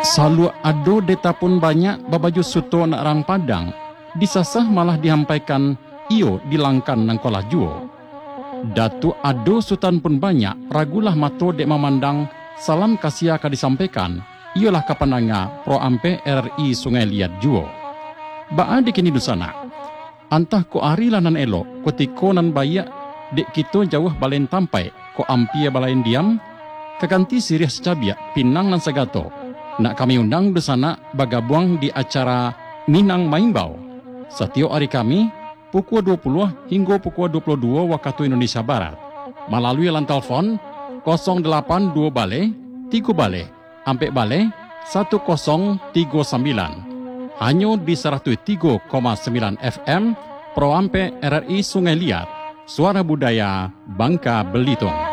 Salu ado deta pun banyak babaju suto nak rang padang. Disasah malah dihampaikan iyo dilangkan nang kolah juo. Datu ado sultan pun banyak, ragulah mato dek memandang salam kasih akan disampaikan. Ialah kapananga pro ampe RRI Sungai Liat juo. Baa dikini dusana. Antah ko ari lanan elok, ko tiko nan bayak dek kito jauh balen tampai, ko ampia balain diam, keganti sirih secabiak, pinang nan sagato. Nak kami undang dusana bagabuang di acara Minang Maimbau. Setiap hari kami, pukul 20 hingga pukul 22 waktu Indonesia Barat. Melalui line telefon 082 bale, 3 bale, ampe bale 1039. Hanya di 103,9 FM, Pro Ampe RRI Sungai Liat, Suara Budaya Bangka Belitung.